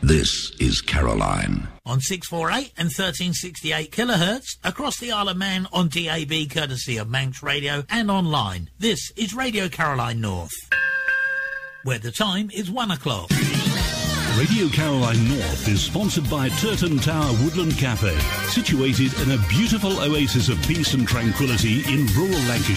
This is Caroline. On 648 and 1368 kilohertz across the Isle of Man on DAB courtesy of Manx Radio and online. This is Radio Caroline North, where the time is 1 o'clock. Radio Caroline North is sponsored by Turton Tower Woodland Cafe, situated in a beautiful oasis of peace and tranquility in rural Lancashire.